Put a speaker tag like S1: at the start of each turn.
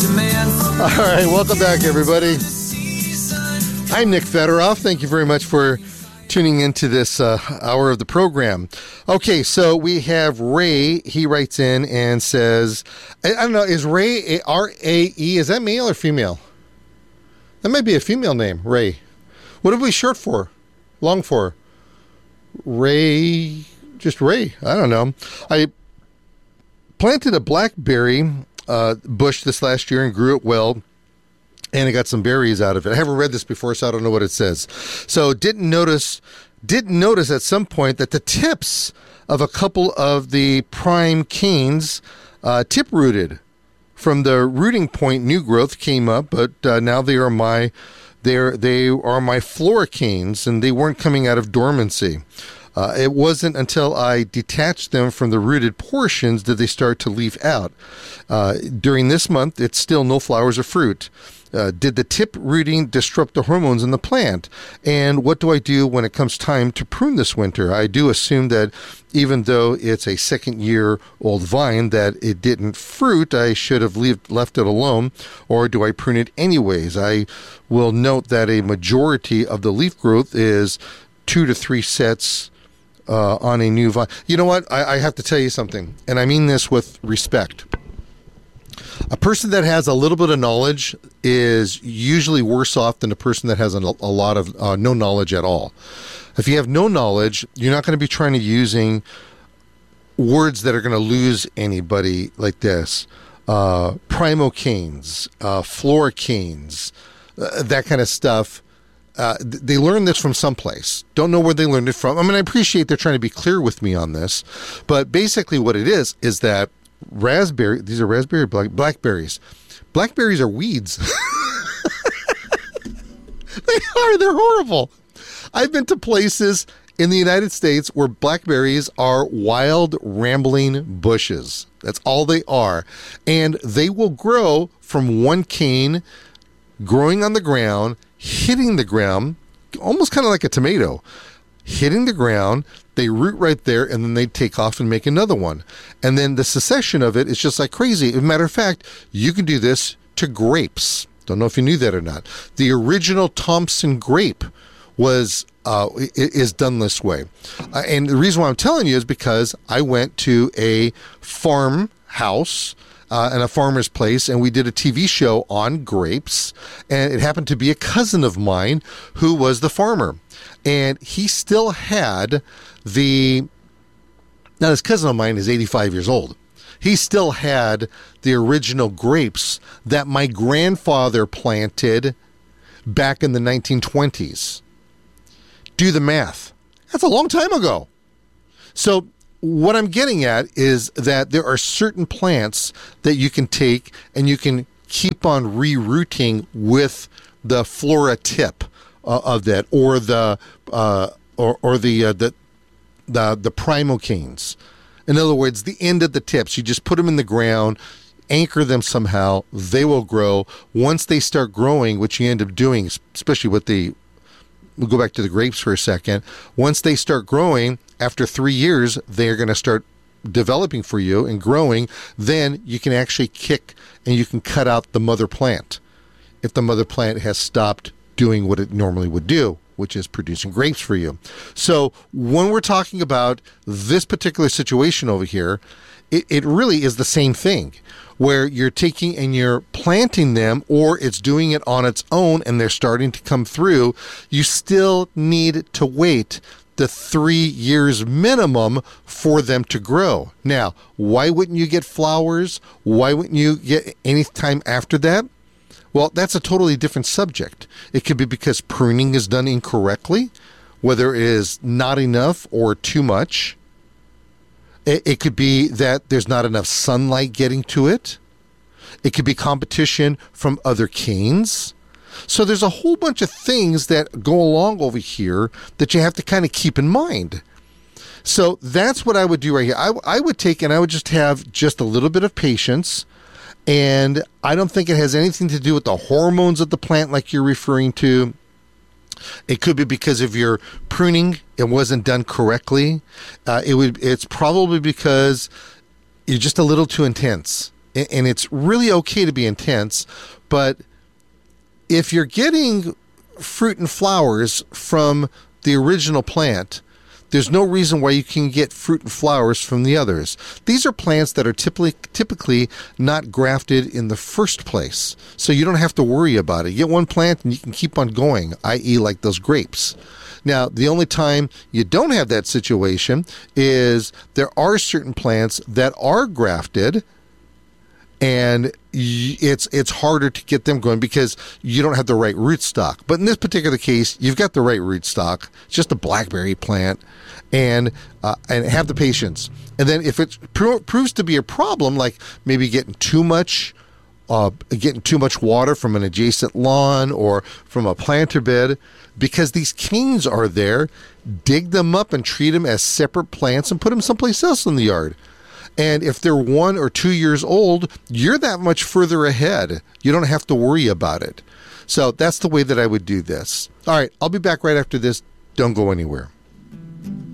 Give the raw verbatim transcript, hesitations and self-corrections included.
S1: All right, welcome back, everybody. I'm Nick Federoff. Thank you very much for tuning into this uh, hour of the program. Okay, so we have Ray. He writes in and says, I, I don't know, is Ray R A E, is that male or female? That might be a female name, Ray. What are we short for? Long for? Ray, just Ray. I don't know. I planted a blackberry uh, bush this last year and grew it well. And I got some berries out of it. I haven't read this before, so I don't know what it says. So didn't notice, didn't notice at some point that the tips of a couple of the prime canes uh, tip rooted. From the rooting point, new growth came up, but uh, now they are my, they're they are my flora canes, and they weren't coming out of dormancy. Uh, it wasn't until I detached them from the rooted portions did they start to leaf out. Uh, during this month, it's still no flowers or fruit. Uh, did the tip rooting disrupt the hormones in the plant? And what do I do when it comes time to prune this winter? I do assume that even though it's a second year old vine that it didn't fruit, I should have leave, left it alone, or do I prune it anyways? I will note that a majority of the leaf growth is two to three sets uh, on a new vine. You know what? I, I have to tell you something, and I mean this with respect. A person that has a little bit of knowledge is usually worse off than a person that has a, a lot of uh, no knowledge at all. If you have no knowledge, you're not going to be trying to using words that are going to lose anybody like this. Uh, primocanes, uh, floricanes, uh, that kind of stuff. Uh, they learned this from someplace. Don't know where they learned it from. I mean, I appreciate they're trying to be clear with me on this, but basically what it is is that raspberry, these are raspberry black, blackberries. Blackberries are weeds. They are. They're horrible. I've been to places in the United States where blackberries are wild, rambling bushes. That's all they are. And they will grow from one cane, growing on the ground, hitting the ground, almost kind of like a tomato, hitting the ground. They root right there, and then they take off and make another one. And then the succession of it is just like crazy. As a matter of fact, you can do this to grapes. Don't know if you knew that or not. The original Thompson grape was uh, is done this way. Uh, and the reason why I'm telling you is because I went to a farmhouse uh, and a farmer's place, and we did a T V show on grapes. And it happened to be a cousin of mine who was the farmer. And he still had the, now this cousin of mine is eighty-five years old. He still had the original grapes that my grandfather planted back in the nineteen twenties. Do the math. That's a long time ago. So what I'm getting at is that there are certain plants that you can take and you can keep on rerouting with the flora tip uh, of that, or the uh, or or the uh, the the the primocanes. In other words, the end of the tips. You just put them in the ground, anchor them somehow. They will grow. Once they start growing, which you end up doing, especially with the, we'll go back to the grapes for a second. Once they start growing, after three years, they're going to start developing for you and growing. Then you can actually kick and you can cut out the mother plant if the mother plant has stopped doing what it normally would do, which is producing grapes for you. So when we're talking about this particular situation over here, it, it really is the same thing, where you're taking and you're planting them, or it's doing it on its own and they're starting to come through. You still need to wait the three years minimum for them to grow. Now, why wouldn't you get flowers? Why wouldn't you get any time after that? Well, that's a totally different subject. It could be because pruning is done incorrectly, whether it is not enough or too much. It, it could be that there's not enough sunlight getting to it. It could be competition from other canes. So there's a whole bunch of things that go along over here that you have to kind of keep in mind. So that's what I would do right here. I, I would take and I would just have just a little bit of patience. And I don't think it has anything to do with the hormones of the plant like you're referring to. It could be because of your pruning. It wasn't done correctly. Uh, it would. It's probably because you're just a little too intense. and, and it's really okay to be intense, but if you're getting fruit and flowers from the original plant, there's no reason why you can get fruit and flowers from the others. These are plants that are typically typically not grafted in the first place, so you don't have to worry about it. You get one plant and you can keep on going, that is like those grapes. Now, the only time you don't have that situation is there are certain plants that are grafted, and it's it's harder to get them going because you don't have the right rootstock. But in this particular case, you've got the right rootstock. It's just a blackberry plant, and uh, and have the patience. And then if it pro- proves to be a problem, like maybe getting too much, uh, getting too much water from an adjacent lawn or from a planter bed, because these canes are there, dig them up and treat them as separate plants and put them someplace else in the yard. And if they're one or two years old, you're that much further ahead. You don't have to worry about it. So that's the way that I would do this. All right, I'll be back right after this. Don't go anywhere.